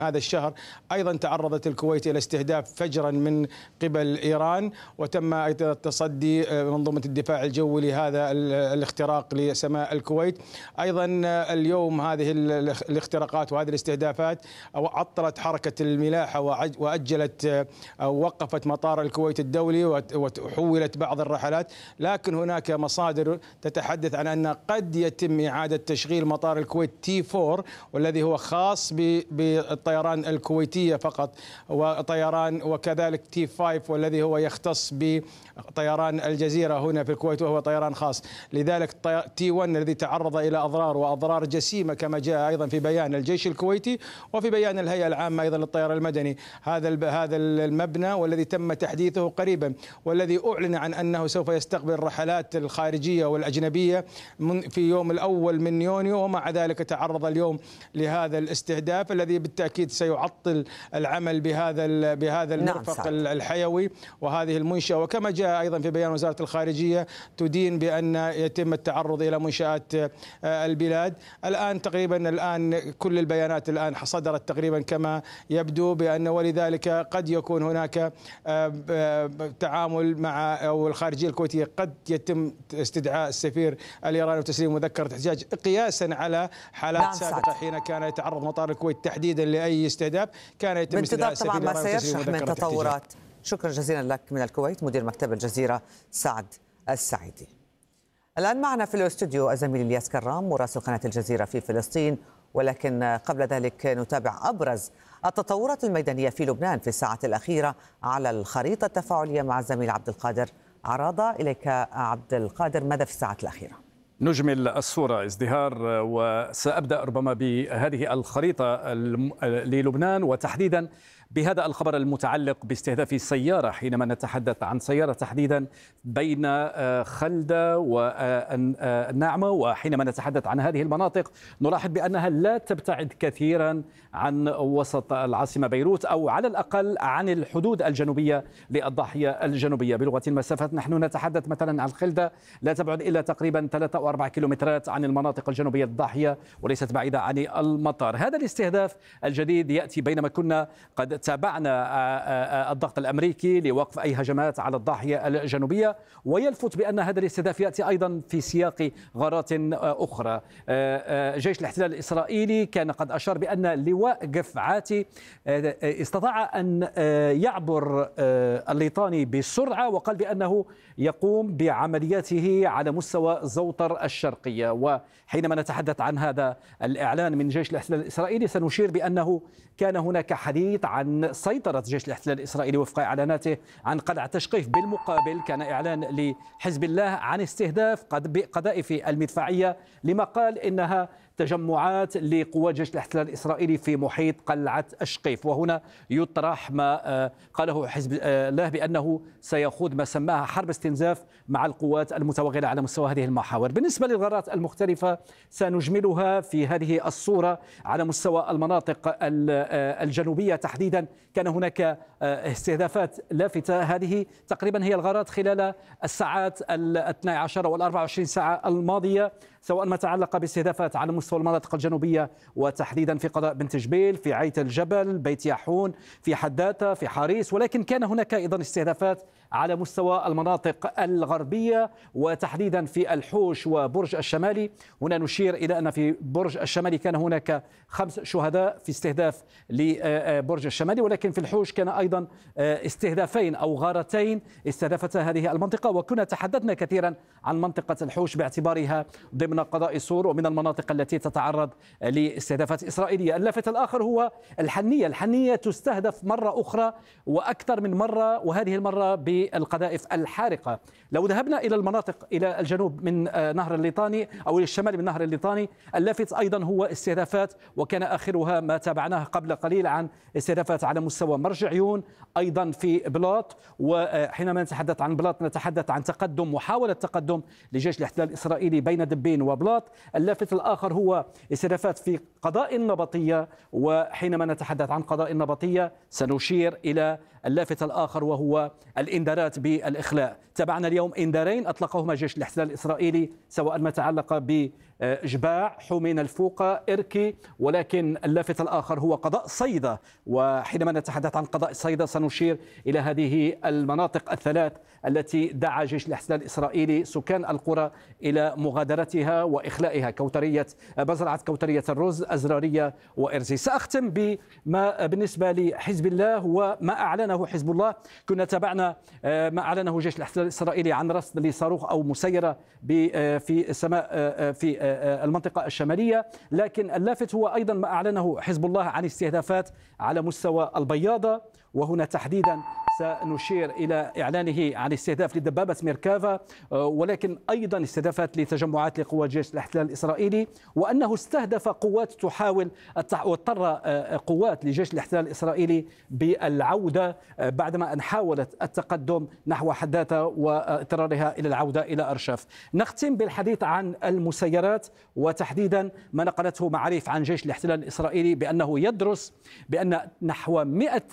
هذا الشهر أيضا تعرضت الكويت إلى استهداف فجرا من قبل إيران، وتم التصدي منظومة الدفاع الجوي لهذا الاختراق لسماء الكويت. أيضا اليوم هذه الاختراقات وهذه الاستهدافات عطلت حركة الملاحة وأجلت أو وقفت مطار الكويت الدولي وحولت بعض الرحلات، لكن هناك مصادر تتحدث عن أن قد يتم إعادة تشغيل مطار الكويت T4 والذي هو خاص بالطيران الكويتية فقط، وطيران وكذلك T5 والذي هو يختص بطيران الجزيرة هنا في الكويت وهو طيران خاص. لذلك T1 الذي تعرض إلى أضرار وأضرار جسيمة كما جاء أيضا في بيان الجيش الكويتي وفي بيان الهيئة العامة أيضا للطيران المدني. هذا المبنى والذي تم تحديثه قريبا والذي أعلن عن أنه سوف يستقبل الرحلات الخارجية والأجنبية في يوم الأول من يونيو، ومع ذلك تعرض اليوم لهذا الاستهداف الذي بالتأكيد سيعطل العمل بهذا المرفق الحيوي وهذه المنشأة. وكما جاء أيضا في بيان وزارة الخارجية تدين بأن يتم التعرض إلى منشآت البلاد. الآن كل البيانات الآن صدرت تقريبا كما يبدو بأن ولذلك قد يكون هناك تعامل مع أو الخارجية الكويتية قد يتم استدعاء السفير الإيراني وتسليم مذكرة احتجاج قياسا على حالات سابقة حين كان يتعرض مطار الكويت تحديدا لأي استهداف كان يتم استدعاء السفير الإيراني وتسليم مذكرة احتجاج. من تطورات. شكرا جزيلا لك من الكويت مدير مكتب الجزيرة سعد السعيدي. الآن معنا في الاستوديو الزميل الياس كرام مراسل قناة الجزيرة في فلسطين، ولكن قبل ذلك نتابع أبرز التطورات الميدانية في لبنان في الساعات الأخيرة على الخريطة التفاعلية مع الزميل عبد القادر عراضة. إليك عبد القادر، ماذا في الساعات الأخيرة؟ نجمل الصورة ازدهار، وسأبدأ ربما بهذه الخريطة للبنان وتحديدا بهذا الخبر المتعلق باستهداف سيارة، حينما نتحدث عن سيارة تحديدا بين خلدة والناعمة. وحينما نتحدث عن هذه المناطق نلاحظ بأنها لا تبتعد كثيرا عن وسط العاصمة بيروت، أو على الأقل عن الحدود الجنوبية للضاحية الجنوبية. بلغة المسافات نحن نتحدث مثلا عن خلدة لا تبعد إلا تقريبا 3 أو 4 كيلومترات عن المناطق الجنوبية للضاحية وليست بعيدة عن المطار. هذا الاستهداف الجديد يأتي بينما كنا قد تابعنا الضغط الأمريكي لوقف أي هجمات على الضاحية الجنوبية، ويلفت بأن هذا الاستهداف يأتي أيضا في سياق غارات أخرى. جيش الاحتلال الإسرائيلي كان قد أشار بأن لواء قفعاتي استطاع أن يعبر الليطاني بسرعة، وقال بأنه يقوم بعملياته على مستوى زوطر الشرقية. وحينما نتحدث عن هذا الإعلان من جيش الاحتلال الإسرائيلي سنشير بأنه كان هناك حديث عن سيطرة جيش الاحتلال الإسرائيلي وفق إعلاناته عن قلعة تشقيف. بالمقابل كان إعلان لحزب الله عن استهداف قذائف المدفعية لما قال إنها تجمعات لقوات جيش الاحتلال الإسرائيلي في محيط قلعة أشقيف. وهنا يطرح ما قاله حزب الله بأنه سيخوض ما سماها حرب استنزاف مع القوات المتوغلة على مستوى هذه المحاور. بالنسبة للغارات المختلفة سنجملها في هذه الصورة على مستوى المناطق الجنوبية تحديدا. كان هناك استهدافات لافتة، هذه تقريبا هي الغارات خلال الساعات 12 وال 24 ساعة الماضية، سواء ما تعلق باستهدافات على مستوى المناطق الجنوبية وتحديدا في قضاء بنت جبيل، في عيت الجبل، بيت ياحون، في حداثة، في حاريس. ولكن كان هناك أيضا استهدافات على مستوى المناطق الغربية وتحديدا في الحوش وبرج الشمالي. هنا نشير إلى أن في برج الشمالي كان هناك 5 شهداء في استهداف لبرج الشمالي، ولكن في الحوش كان أيضا استهدافين أو غارتين استهدفتا هذه المنطقة. وكنا تحدثنا كثيرا عن منطقة الحوش باعتبارها ضمن قضاء سور ومن المناطق التي تتعرض لاستهدافات إسرائيلية. اللافت الآخر هو الحنية تستهدف مرة أخرى وأكثر من مرة، وهذه المرة بالقذائف الحارقة. لو ذهبنا إلى المناطق إلى الجنوب من نهر الليطاني أو إلى الشمال من نهر الليطاني، اللافت أيضا هو استهدافات، وكان آخرها ما تابعناه قبل قليل عن استهدافات على مستوى مرج عيون أيضا في بلاط. وحينما نتحدث عن بلاط نتحدث عن محاولة تقدم لجيش الاحتلال الإسرائيلي بين دبين وبلاط. اللافت الآخر هو استهدافات في قضاء النبطية، وحينما نتحدث عن قضاء النبطية سنشير إلى اللافت الآخر وهو الإنذارات بالإخلاء. تابعنا اليوم إنذارين أطلقهما جيش الاحتلال الإسرائيلي، سواء ما تعلق جباع، حمين الفوقة، إركي، ولكن اللافت الآخر هو قضاء صيدا. وحينما نتحدث عن قضاء صيدا سنشير إلى هذه المناطق الثلاث التي دعا جيش الاحتلال الإسرائيلي سكان القرى إلى مغادرتها وإخلائها: كوترية مزرعة كوترية الرز، أزرارية، وإرزي. سأختم بما بالنسبة لحزب الله وما أعلنه حزب الله. كنا تابعنا ما أعلنه جيش الاحتلال الإسرائيلي عن رصد لصاروخ أو مسيرة في سماء في المنطقة الشمالية، لكن اللافت هو أيضا ما أعلنه حزب الله عن استهدافات على مستوى البياضة، وهنا تحديدا سنشير إلى إعلانه عن استهداف لدبابة ميركافا، ولكن أيضا استهدافات لتجمعات لقوات جيش الاحتلال الإسرائيلي، وأنه استهدف قوات تحاول واضطر قوات لجيش الاحتلال الإسرائيلي بالعودة بعدما أن حاولت التقدم نحو حداثة واضطرارها إلى العودة إلى أرشف. نختم بالحديث عن المسيرات، وتحديدا ما نقلته معاريف عن جيش الاحتلال الإسرائيلي بأنه يدرس بأن نحو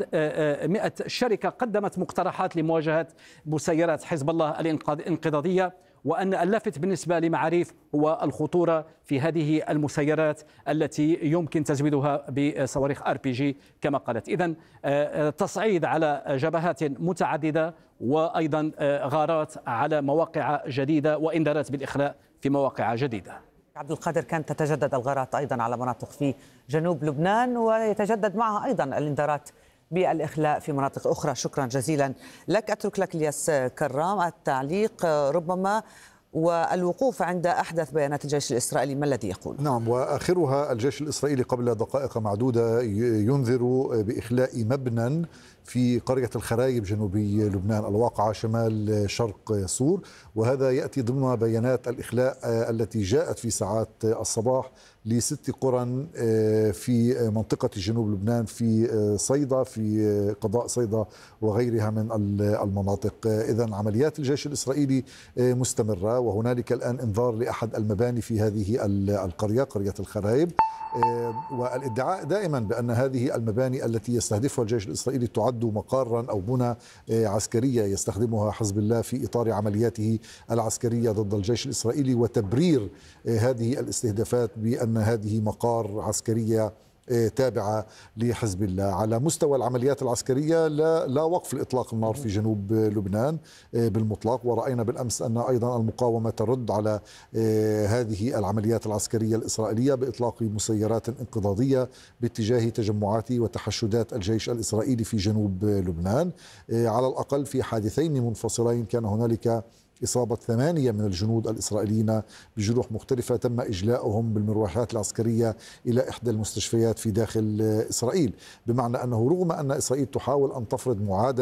100 شركة قدمت مقترحات لمواجهة مسيرات حزب الله الانقضاضية، وأن اللافت بالنسبة لمعاريف هو الخطورة في هذه المسيرات التي يمكن تزويدها بصواريخ RPG كما قالت. إذن تصعيد على جبهات متعددة، وأيضا غارات على مواقع جديدة، وإنذارات بالإخلاء في مواقع جديدة. عبد القادر، كانت تتجدد الغارات أيضا على مناطق في جنوب لبنان، ويتجدد معها أيضا الإنذارات بالإخلاء في مناطق أخرى. شكرا جزيلا لك. أترك لك الياس كرام التعليق ربما والوقوف عند أحدث بيانات الجيش الإسرائيلي، ما الذي يقول؟ نعم، وآخرها الجيش الإسرائيلي قبل دقائق معدودة ينذر بإخلاء مبنى في قرية الخرايب جنوبي لبنان الواقعة شمال شرق سور، وهذا يأتي ضمن بيانات الإخلاء التي جاءت في ساعات الصباح ل6 قرى في منطقة جنوب لبنان، في صيدا، في قضاء صيدا وغيرها من المناطق. إذن عمليات الجيش الإسرائيلي مستمرة، وهنالك الآن إنذار لأحد المباني في هذه القرية، قرية الخرايب، والادعاء دائما بأن هذه المباني التي يستهدفها الجيش الإسرائيلي تعد مقارا أو بنى عسكرية يستخدمها حزب الله في إطار عملياته العسكرية ضد الجيش الإسرائيلي، وتبرير هذه الاستهدافات بأن هذه مقار عسكرية تابعة لحزب الله. على مستوى العمليات العسكرية لا وقف لإطلاق النار في جنوب لبنان بالمطلق، ورأينا بالأمس أن أيضا المقاومة ترد على هذه العمليات العسكرية الإسرائيلية بإطلاق مسيرات انقضاضية باتجاه تجمعات وتحشدات الجيش الإسرائيلي في جنوب لبنان. على الأقل في حادثين منفصلين كان هنالك إصابة 8 من الجنود الإسرائيليين بجروح مختلفة تم إجلاؤهم بالمروحات العسكرية إلى إحدى المستشفيات في داخل إسرائيل، بمعنى أنه رغم أن إسرائيل تحاول أن تفرض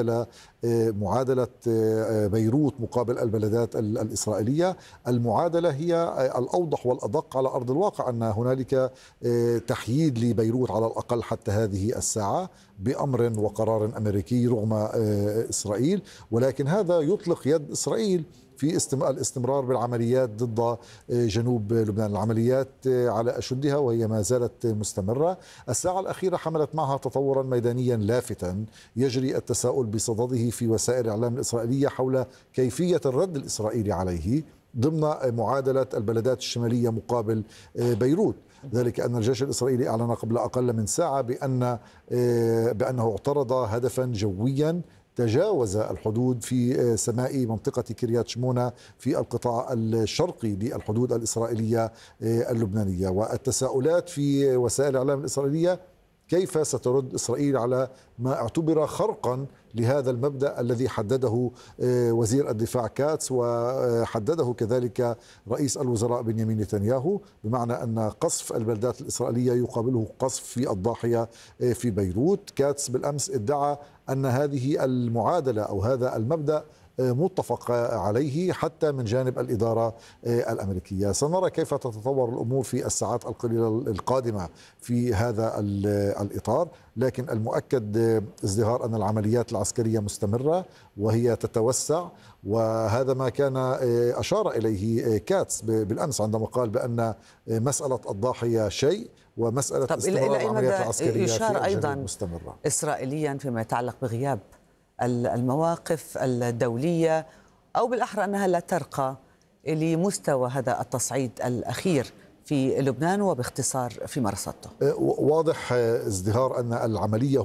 معادلة بيروت مقابل البلدات الإسرائيلية، المعادلة هي الأوضح والأدق على أرض الواقع أن هنالك تحييد لبيروت على الأقل حتى هذه الساعة بأمر وقرار أمريكي رغم إسرائيل، ولكن هذا يطلق يد إسرائيل في الاستمرار بالعمليات ضد جنوب لبنان. العمليات على أشدها وهي ما زالت مستمرة. الساعة الأخيرة حملت معها تطورا ميدانيا لافتا يجري التساؤل بصدده في وسائل الإعلام الإسرائيلية حول كيفية الرد الإسرائيلي عليه ضمن معادلة البلدات الشمالية مقابل بيروت. ذلك أن الجيش الإسرائيلي أعلن قبل أقل من ساعة بأنه اعترض هدفا جويا تجاوز الحدود في سماء منطقة كريات شمونة في القطاع الشرقي للحدود الإسرائيلية اللبنانية. والتساؤلات في وسائل الإعلام الإسرائيلية كيف سترد إسرائيل على ما اعتبر خرقا لهذا المبدأ الذي حدده وزير الدفاع كاتس وحدده كذلك رئيس الوزراء بنيامين نتنياهو، بمعنى أن قصف البلدات الإسرائيلية يقابله قصف في الضاحية في بيروت. كاتس بالأمس ادعى أن هذه المعادلة أو هذا المبدأ متفق عليه حتى من جانب الإدارة الأمريكية. سنرى كيف تتطور الأمور في الساعات القليلة القادمة في هذا الإطار، لكن المؤكد ازدهار أن العمليات العسكرية مستمرة وهي تتوسع، وهذا ما كان أشار إليه كاتس بالأمس عندما قال بأن مسألة الضاحية شيء ومسألة استمرار العمليات العسكرية يشار أيضا مستمرة إسرائيليا فيما يتعلق بغياب المواقف الدولية، أو بالأحرى أنها لا ترقى لمستوى هذا التصعيد الأخير في لبنان وباختصار فيما رصدته؟ واضح ازدهار أن العملية